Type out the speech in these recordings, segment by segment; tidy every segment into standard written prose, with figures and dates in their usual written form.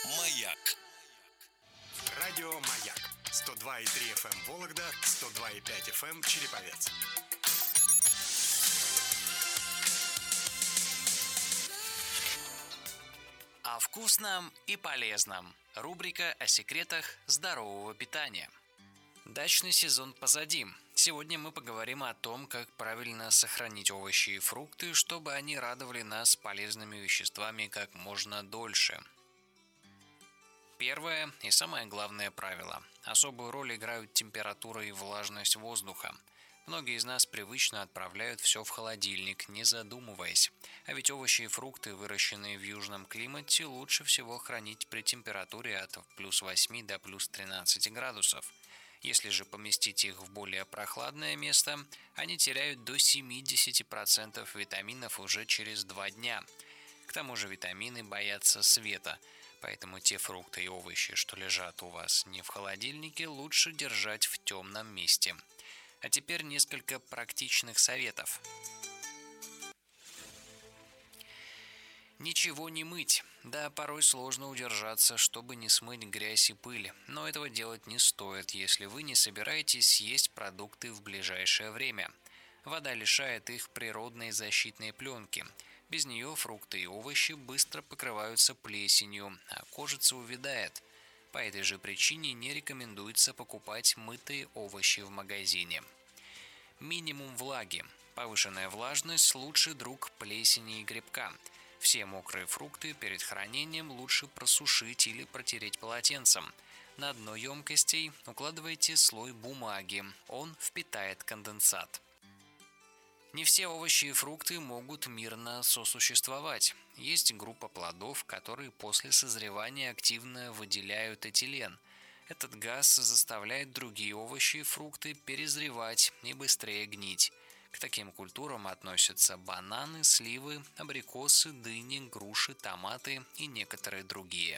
Маяк. Радио «Маяк». 102,3 FM Вологда, 102,5 FM Череповец. О вкусном и полезном. Рубрика о секретах здорового питания. Дачный сезон позади. Сегодня мы поговорим о том, как правильно сохранить овощи и фрукты, чтобы они радовали нас полезными веществами как можно дольше. Первое и самое главное правило. Особую роль играют температура и влажность воздуха. Многие из нас привычно отправляют все в холодильник, не задумываясь. А ведь овощи и фрукты, выращенные в южном климате, лучше всего хранить при температуре от плюс 8 до плюс 13 градусов. Если же поместить их в более прохладное место, они теряют до 70% витаминов уже через 2 дня. К тому же витамины боятся света, поэтому те фрукты и овощи, что лежат у вас не в холодильнике, лучше держать в темном месте. А теперь несколько практичных советов. Ничего не мыть. Да, порой сложно удержаться, чтобы не смыть грязь и пыль, но этого делать не стоит, если вы не собираетесь съесть продукты в ближайшее время. Вода лишает их природной защитной пленки. Без нее фрукты и овощи быстро покрываются плесенью, а кожица увядает. По этой же причине не рекомендуется покупать мытые овощи в магазине. Минимум влаги. Повышенная влажность – лучший друг плесени и грибка. Все мокрые фрукты перед хранением лучше просушить или протереть полотенцем. На дно емкостей укладывайте слой бумаги, он впитает конденсат. Не все овощи и фрукты могут мирно сосуществовать. Есть группа плодов, которые после созревания активно выделяют этилен. Этот газ заставляет другие овощи и фрукты перезревать и быстрее гнить. К таким культурам относятся бананы, сливы, абрикосы, дыни, груши, томаты и некоторые другие.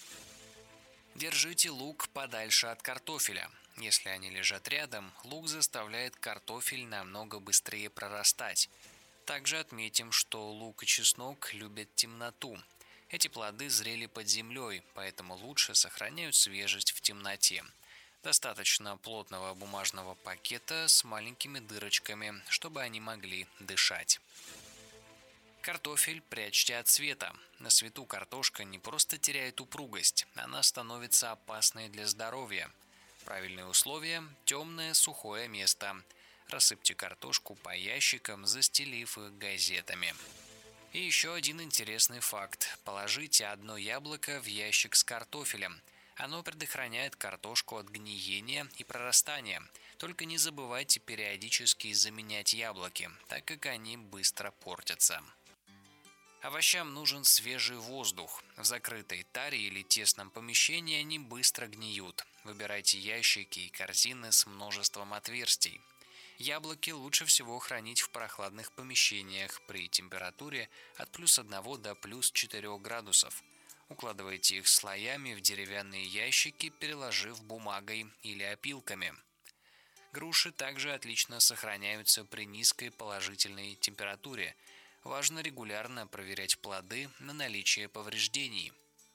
Держите лук подальше от картофеля. Если они лежат рядом, лук заставляет картофель намного быстрее прорастать. Также отметим, что лук и чеснок любят темноту. Эти плоды зрели под землей, поэтому лучше сохраняют свежесть в темноте. Достаточно плотного бумажного пакета с маленькими дырочками, чтобы они могли дышать. Картофель прячьте от света. На свету картошка не просто теряет упругость, она становится опасной для здоровья. Правильные условия – темное сухое место. Рассыпьте картошку по ящикам, застелив их газетами. И еще один интересный факт. Положите одно яблоко в ящик с картофелем. Оно предохраняет картошку от гниения и прорастания. Только не забывайте периодически заменять яблоки, так как они быстро портятся. Овощам нужен свежий воздух. В закрытой таре или тесном помещении они быстро гниют. Выбирайте ящики и корзины с множеством отверстий. Яблоки лучше всего хранить в прохладных помещениях при температуре от плюс 1 до плюс 4 градусов. Укладывайте их слоями в деревянные ящики, переложив бумагой или опилками. Груши также отлично сохраняются при низкой положительной температуре. Важно регулярно проверять плоды на наличие повреждений.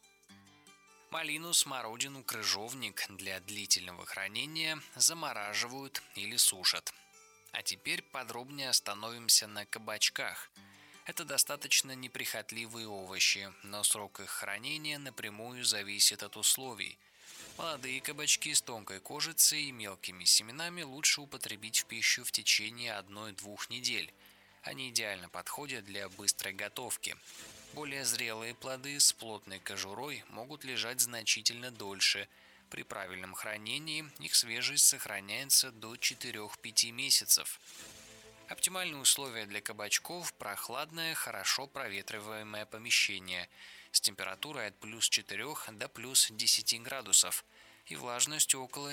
Малину, смородину, крыжовник для длительного хранения замораживают или сушат. А теперь подробнее остановимся на кабачках. Это достаточно неприхотливые овощи, но срок их хранения напрямую зависит от условий. Молодые кабачки с тонкой кожицей и мелкими семенами лучше употребить в пищу в течение 1-2 недель. Они идеально подходят для быстрой готовки. Более зрелые плоды с плотной кожурой могут лежать значительно дольше. При правильном хранении их свежесть сохраняется до 4-5 месяцев. Оптимальные условия для кабачков – прохладное, хорошо проветриваемое помещение с температурой от плюс 4 до плюс 10 градусов и влажностью около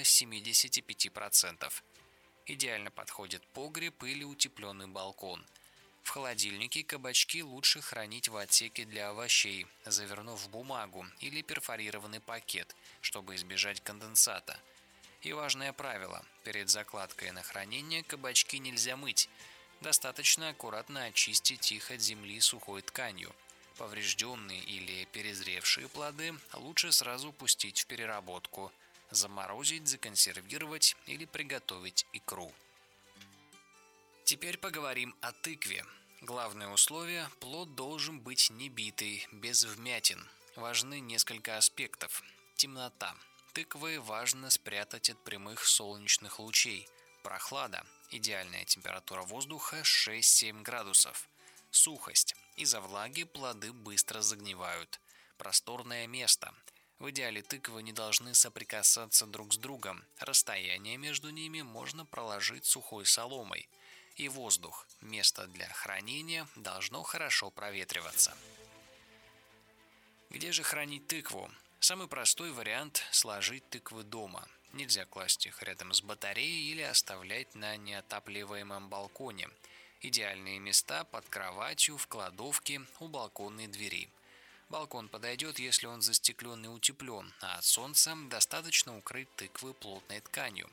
75%. Идеально подходит погреб или утепленный балкон. В холодильнике кабачки лучше хранить в отсеке для овощей, завернув в бумагу или перфорированный пакет, чтобы избежать конденсата. И важное правило – перед закладкой на хранение кабачки нельзя мыть. Достаточно аккуратно очистить их от земли сухой тканью. Поврежденные или перезревшие большие плоды лучше сразу пустить в переработку, заморозить, законсервировать или приготовить икру. Теперь поговорим о тыкве. Главное условие – плод должен быть не битый, без вмятин. Важны несколько аспектов. Темнота. Тыквы важно спрятать от прямых солнечных лучей. Прохлада. Идеальная температура воздуха 6-7 градусов. Сухость. Из-за влаги плоды быстро загнивают. Просторное место. В идеале тыквы не должны соприкасаться друг с другом. Расстояние между ними можно проложить сухой соломой. И воздух. Место для хранения должно хорошо проветриваться. Где же хранить тыкву? Самый простой вариант – сложить тыквы дома. Нельзя класть их рядом с батареей или оставлять на неотапливаемом балконе. Идеальные места под кроватью, в кладовке, у балконной двери. Балкон подойдет, если он застеклен и утеплен, а от солнца достаточно укрыть тыквы плотной тканью.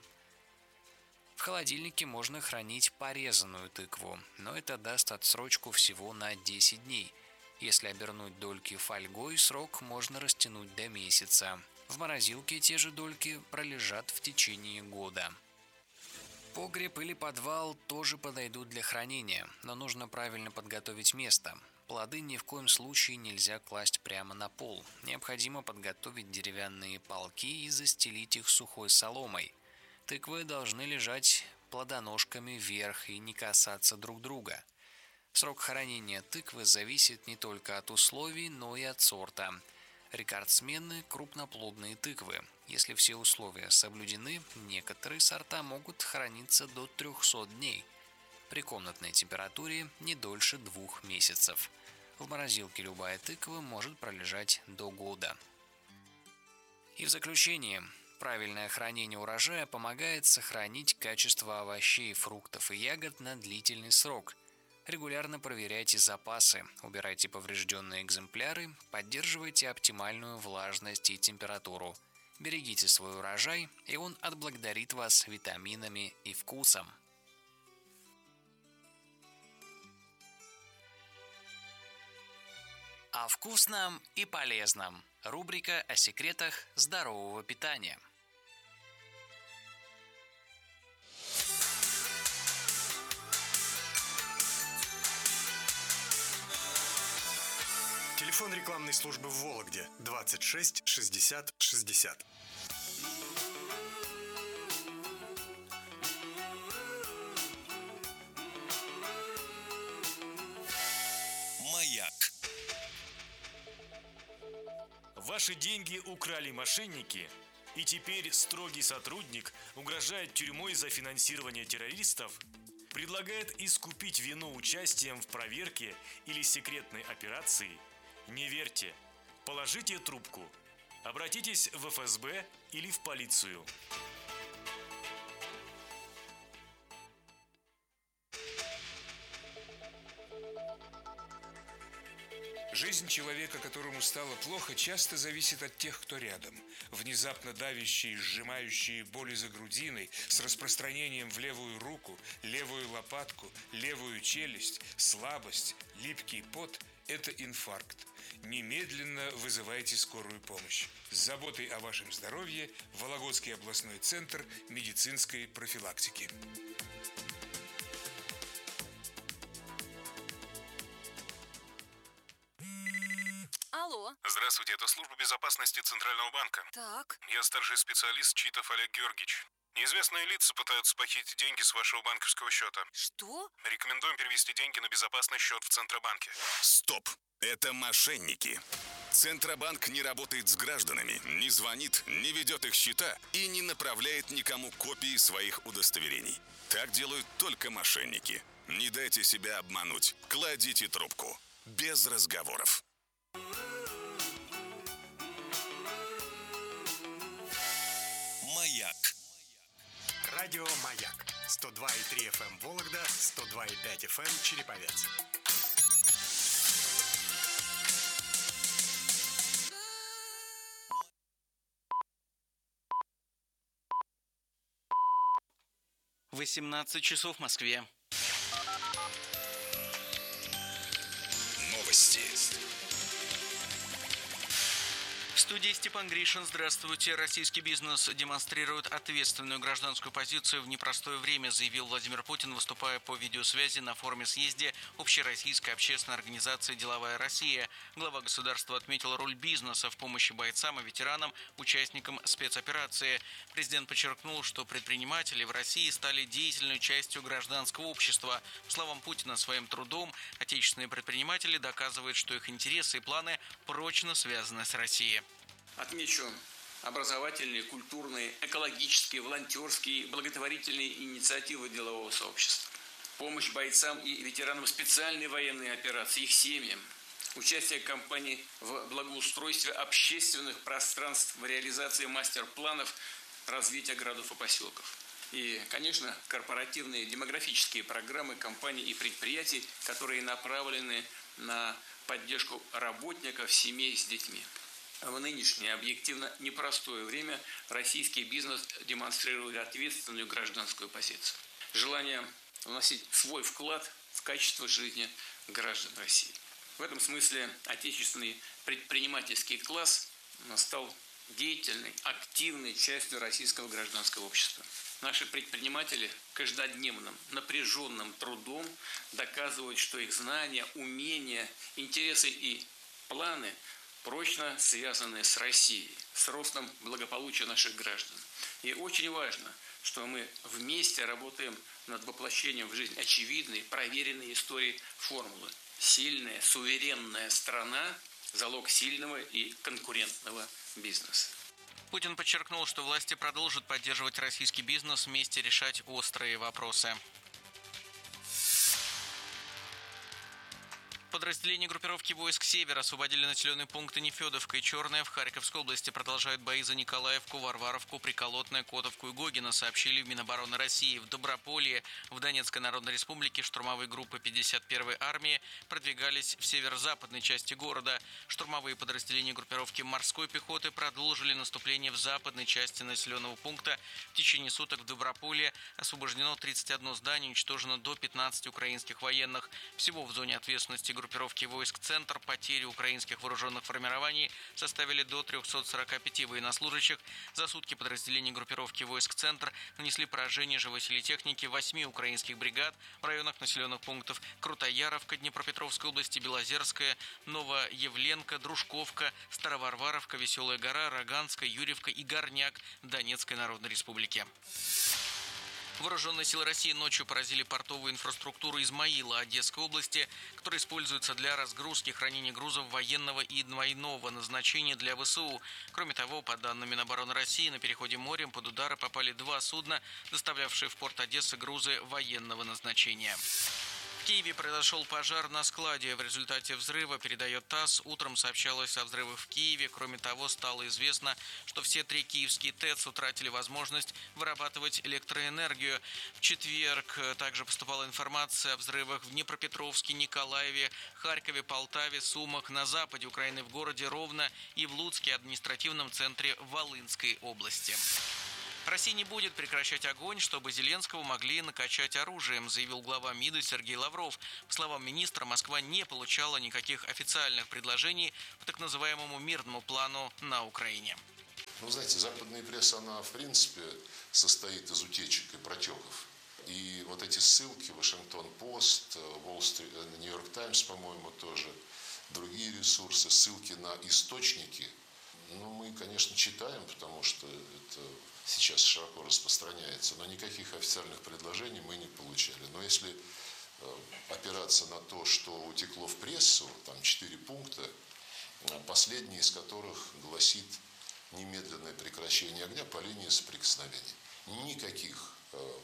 В холодильнике можно хранить порезанную тыкву, но это даст отсрочку всего на 10 дней. Если обернуть дольки фольгой, срок можно растянуть до месяца. В морозилке те же дольки пролежат в течение года. Погреб или подвал тоже подойдут для хранения, но нужно правильно подготовить место. Плоды ни в коем случае нельзя класть прямо на пол. Необходимо подготовить деревянные полки и застелить их сухой соломой. Тыквы должны лежать плодоножками вверх и не касаться друг друга. Срок хранения тыквы зависит не только от условий, но и от сорта. Рекордсмены – крупноплодные тыквы. Если все условия соблюдены, некоторые сорта могут храниться до 300 дней. При комнатной температуре не дольше 2 месяцев. В морозилке любая тыква может пролежать до года. И в заключение, правильное хранение урожая помогает сохранить качество овощей, фруктов и ягод на длительный срок. Регулярно проверяйте запасы, убирайте поврежденные экземпляры, поддерживайте оптимальную влажность и температуру. Берегите свой урожай, и он отблагодарит вас витаминами и вкусом. О вкусном и полезном. Рубрика о секретах здорового питания. Телефон рекламной службы в Вологде 26 60 60. Маяк. Ваши деньги украли мошенники, и теперь строгий сотрудник угрожает тюрьмой за финансирование террористов? Предлагает искупить вину участием в проверке или секретной операции? Не верьте. Положите трубку. Обратитесь в ФСБ или в полицию. Жизнь человека, которому стало плохо, часто зависит от тех, кто рядом. Внезапно давящие, сжимающие боли за грудиной, с распространением в левую руку, левую лопатку, левую челюсть, слабость, липкий пот – это инфаркт. Немедленно вызывайте скорую помощь. С заботой о вашем здоровье Вологодский областной центр медицинской профилактики. Алло. Здравствуйте, это служба безопасности Центрального банка. Так. Я старший специалист Читов Олег Георгиевич. Неизвестные лица пытаются похитить деньги с вашего банковского счета. Что? Рекомендуем перевести деньги на безопасный счет в Центробанке. Стоп! Это мошенники. Центробанк не работает с гражданами, не звонит, не ведет их счета и не направляет никому копии своих удостоверений. Так делают только мошенники. Не дайте себя обмануть. Кладите трубку. Без разговоров. Маяк. Радио Маяк. 102,3 FM Вологда, 102,5 FM Череповец. — 18 часов в Москве. Новости. В студии Степан Гришин. Здравствуйте. Российский бизнес демонстрирует ответственную гражданскую позицию в непростое время, заявил Владимир Путин, выступая по видеосвязи на форуме-съезде Общероссийской общественной организации «Деловая Россия». Глава государства отметил роль бизнеса в помощи бойцам и ветеранам, участникам спецоперации. Президент подчеркнул, что предприниматели в России стали деятельной частью гражданского общества. По словам Путина, своим трудом отечественные предприниматели доказывают, что их интересы и планы прочно связаны с Россией. Отмечу образовательные, культурные, экологические, волонтерские, благотворительные инициативы делового сообщества. Помощь бойцам и ветеранам специальной военной операции, их семьям. Участие компаний в благоустройстве общественных пространств, в реализации мастер-планов развития городов и поселков. И, конечно, корпоративные демографические программы компаний и предприятий, которые направлены на поддержку работников, семей с детьми. В нынешнее объективно непростое время российский бизнес демонстрирует ответственную гражданскую позицию. Желание вносить свой вклад в качество жизни граждан России. В этом смысле отечественный предпринимательский класс стал деятельной, активной частью российского гражданского общества. Наши предприниматели каждодневным, напряженным трудом доказывают, что их знания, умения, интересы и планы прочно связаны с Россией, с ростом благополучия наших граждан. И очень важно, что мы вместе работаем над воплощением в жизнь очевидной, проверенной историей формулы. Сильная, суверенная страна – залог сильного и конкурентного бизнеса. Путин подчеркнул, что власти продолжат поддерживать российский бизнес, вместе решать острые вопросы. Подразделения группировки войск «Север» освободили населенные пункты Нефедовка и Черная в Харьковской области. Продолжают бои за Николаевку, Варваровку, Приколотное, Котовку и Гогино, сообщили в Минобороны России. В Доброполье, в Донецкой Народной Республике штурмовые группы 51-й армии продвигались в северо-западной части города. Штурмовые подразделения группировки морской пехоты продолжили наступление в западной части населенного пункта. В течение суток в Доброполье освобождено 31 здание, уничтожено до 15 украинских военных. Всего в зоне ответственности группировки войск «Центр» потери украинских вооруженных формирований составили до 345 военнослужащих. За сутки подразделения группировки войск «Центр» нанесли поражение живой силе техники 8 украинских бригад в районах населенных пунктов Крутояровка, Днепропетровской области, Белозерская, Новоявленка, Дружковка, Староварваровка, Веселая гора, Роганская, Юрьевка и Горняк Донецкой Народной Республики. Вооруженные силы России ночью поразили портовую инфраструктуру Измаила Одесской области, которая используется для разгрузки и хранения грузов военного и двойного назначения для ВСУ. Кроме того, по данным Минобороны России, на переходе морем под удары попали 2 судна, доставлявшие в порт Одессы грузы военного назначения. В Киеве произошел пожар на складе. В результате взрыва, передает ТАСС, утром сообщалось о взрывах в Киеве. Кроме того, стало известно, что все 3 киевские ТЭЦ утратили возможность вырабатывать электроэнергию. В четверг также поступала информация о взрывах в Днепропетровске, Николаеве, Харькове, Полтаве, Сумах, на западе Украины в городе Ровно и в Луцке, административном центре Волынской области. Россия не будет прекращать огонь, чтобы Зеленского могли накачать оружием, заявил глава МИДа Сергей Лавров. По словам министра, Москва не получала никаких официальных предложений по так называемому мирному плану на Украине. Знаете, западная пресса, она в принципе состоит из утечек и протеков. И вот эти ссылки, Вашингтон-Пост, Нью-Йорк Таймс, по-моему, тоже, другие ресурсы, ссылки на источники, мы, конечно, читаем, потому что это сейчас широко распространяется, но никаких официальных предложений мы не получали. Но если опираться на то, что утекло в прессу, там 4 пункта, последний из которых гласит немедленное прекращение огня по линии соприкосновения. Никаких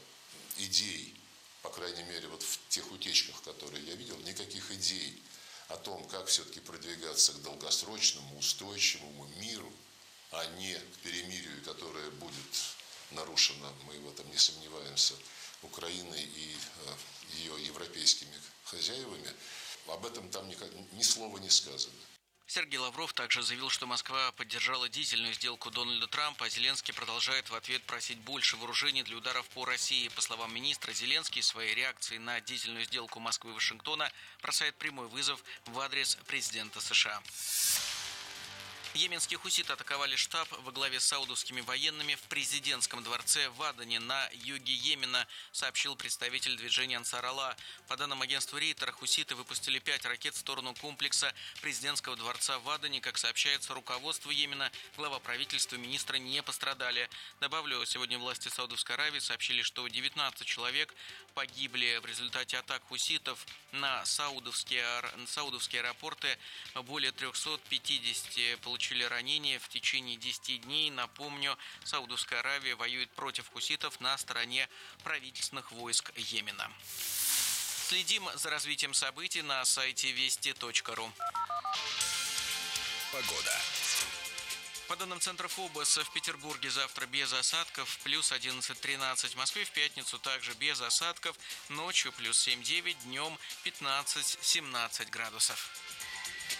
идей, по крайней мере, вот в тех утечках, которые я видел, никаких идей о том, как все-таки продвигаться к долгосрочному, устойчивому миру, а не к перемирию, которое будет нарушено, мы в этом не сомневаемся, Украиной и ее европейскими хозяевами, об этом там ни слова не сказано. Сергей Лавров также заявил, что Москва поддержала длительную сделку Дональда Трампа, а Зеленский продолжает в ответ просить больше вооружений для ударов по России. По словам министра, Зеленский своей реакцией на длительную сделку Москвы и Вашингтона бросает прямой вызов в адрес президента США. Йеменские хуситы атаковали штаб во главе с саудовскими военными в президентском дворце в Адане на юге Йемена, сообщил представитель движения Ансар Алла. По данным агентства Рейтер, хуситы выпустили 5 ракет в сторону комплекса президентского дворца в Адане. Как сообщается руководство Йемена, глава правительства и министры не пострадали. Добавлю, сегодня власти Саудовской Аравии сообщили, что 19 человек погибли в результате атак хуситов на саудовские аэропорты. Более 350 получили ранения в течение 10 дней. Напомню, Саудовская Аравия воюет против хуситов на стороне правительственных войск Йемена. Следим за развитием событий на сайте вести.ру. Погода. По данным Центра ФОБОС, в Петербурге завтра без осадков, плюс 11-13. В Москве в пятницу также без осадков, ночью плюс 7-9, днем 15-17 градусов.